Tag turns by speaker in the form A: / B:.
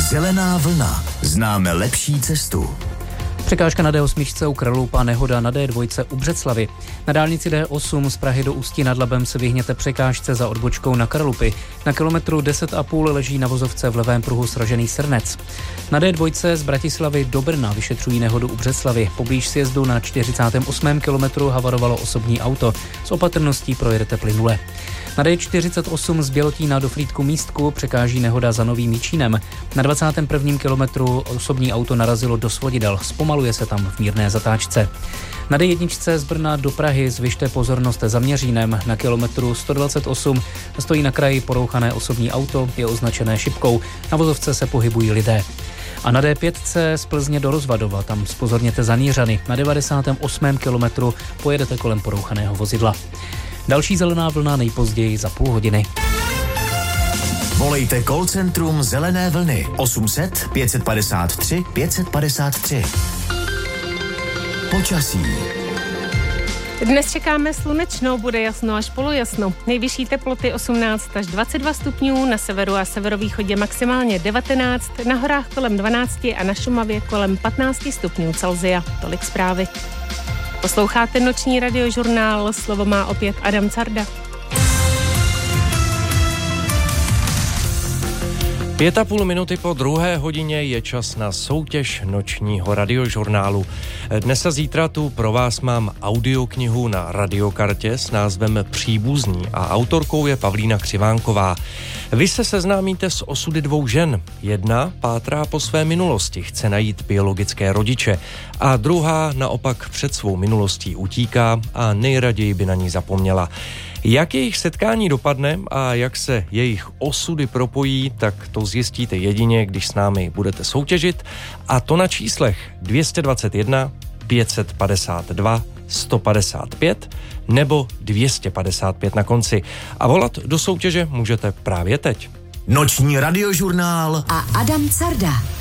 A: Zelená vlna. Známe lepší cestu.
B: Překážka na D8 u Kralupy, nehoda na D2 u Břeclavi. Na dálnici D8 z Prahy do Ústí nad Labem se vyhněte překážce za odbočkou na Kralupy. Na kilometru 10,5 leží na vozovce v levém pruhu sražený srnec. Na D2 z Bratislavy do Brna vyšetřují nehodu u Břeclavy. Poblíž sjezdu na 48. kilometru havarovalo osobní auto. S opatrností projedete plynule. Na D48 z Bělotína do Frýdku Místku překáží nehoda za Novým Jičínem. Na 21. kilometru osobní auto narazilo do svodidel. Zpomaluje se tam v mírné zatáčce. Na D1 z Brna do Prahy zvyšte pozornost za Měřínem. Na kilometru 128 stojí na kraji porouchané osobní auto, je označené šipkou. Na vozovce se pohybují lidé. A na D5 z Plzně do Rozvadova, tam zpozorněte za Nířany. Na 98. kilometru pojedete kolem porouchaného vozidla. Další zelená vlna nejpozději za půl hodiny.
A: Volejte call centrum Zelené vlny 800 553 553. Počasí.
C: Dnes čekáme slunečno, bude jasno až polojasno. Nejvyšší teploty 18 až 22 stupňů, na severu a severovýchodě maximálně 19, na horách kolem 12 a na Šumavě kolem 15 stupňů Celsia. Tolik zprávy. Posloucháte noční radiožurnál, slovo má opět Adam Carda.
D: 5,5 minuty po 2. hodině je čas na soutěž nočního radiožurnálu. Dnes a zítra tu pro vás mám audioknihu na radiokartě s názvem Příbuzní a autorkou je Pavlína Křivánková. Vy se seznámíte s osudy 2 žen. Jedna pátrá po své minulosti, chce najít biologické rodiče a druhá naopak před svou minulostí utíká a nejraději by na ní zapomněla. Jak jejich setkání dopadne a jak se jejich osudy propojí, tak to zjistíte jedině, když s námi budete soutěžit, a to na číslech 221 552 155 nebo 255 na konci. A volat do soutěže můžete právě teď.
A: Noční radiožurnál
E: a Adam Carda.